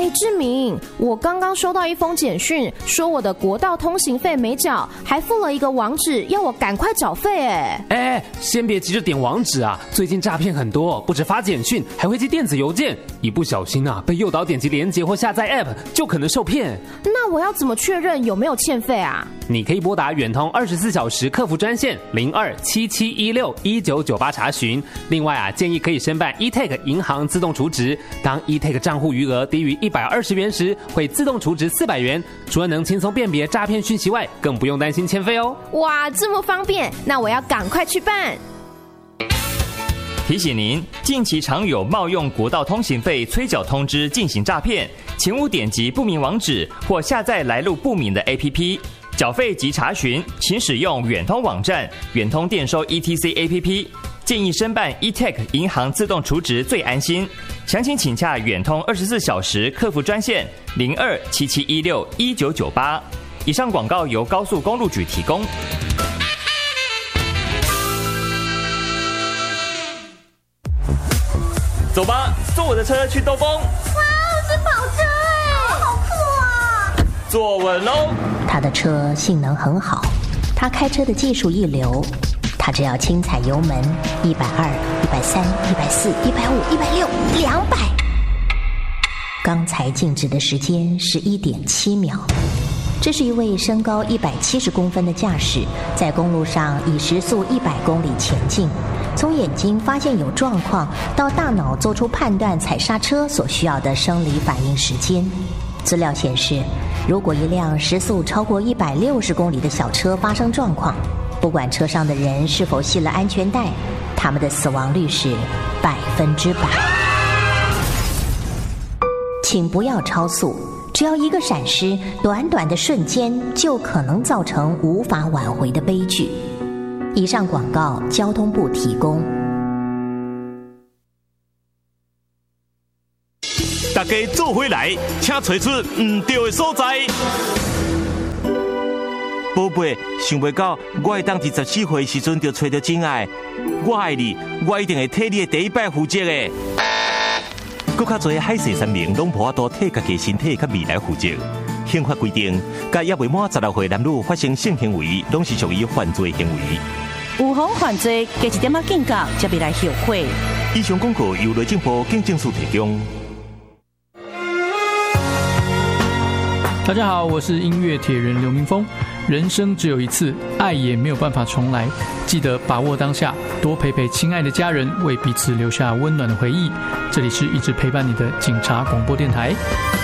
志明，我刚刚收到一封简讯，说我的国道通行费没缴，还附了一个网址，要我赶快缴费。 先别急着点网址啊，最近诈骗很多，不止发简讯，还会寄电子邮件，一不小心被诱导点击连结或下载 App， 就可能受骗。 那我要怎么确认有没有欠费啊？ 你可以拨打远通24小时客服专线0277161998查询。另外建议可以申办 eTag 银行自动储值，当 eTag 账户余额低于120元时，会自动储值400元。除了能轻松辨别诈骗讯息外，更不用担心欠费哦。 哇，这么方便，那我要赶快去办。 提醒您，近期常有冒用国道通行费催缴通知进行诈骗，请勿点击不明网址或下载来路不明的 APP。缴费及查询，请使用远通网站、远通电收 ETC APP。建议申办 eTag 银行自动储值最安心。详情请洽远通24小时客服专线0277161998。以上广告由高速公路局提供。走吧，坐我的车去兜风。哇， 是跑车好酷啊！ 坐稳喽。 他的车性能很好，他开车的技术一流，他只要轻踩油门，120、130、140、150、160、200，刚才静止的时间是1.7秒。这是一位身高170公分的驾驶，在公路上以时速100公里前进。从眼睛发现有状况，到大脑做出判断踩刹车所需要的生理反应时间。资料显示，如果一辆时速超过160公里的小车发生状况，不管车上的人是否系了安全带，他们的死亡率是100%。请不要超速，只要一个闪失，短短的瞬间就可能造成无法挽回的悲剧。以上广告，交通部提供。 大家做回来，请找出唔对的所在。宝贝，想袂到我会当24岁时阵就找到真爱，我爱你，我一定会替你的第一摆负责的。更较多海誓山盟，拢无法度替家己身体甲未来负责。刑法规定，甲也未满16岁男女发生性行为，拢是属于犯罪行为。 有妨犯罪，加一点仔警觉，才袂来后悔。 以上广告由内政部警政署提供。 大家好，我是音乐铁人刘明峰。人生只有一次，爱也没有办法重来。记得把握当下，多陪陪亲爱的家人，为彼此留下温暖的回忆。这里是一直陪伴你的警察广播电台。